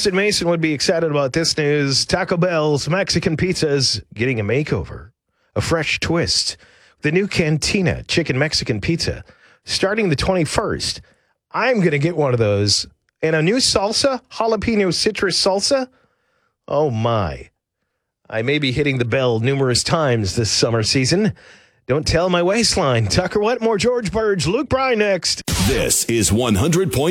Austin Mason would be excited about this news. Taco Bell's Mexican Pizza is getting a makeover, a fresh twist. The new Cantina Chicken Mexican Pizza, starting the 21st. I'm going to get one of those. And a new salsa, jalapeno citrus salsa. Oh, my. I may be hitting the bell numerous times this summer season. Don't tell my waistline. Tucker Wetmore, George Burge, Luke Bryan next. This is 100.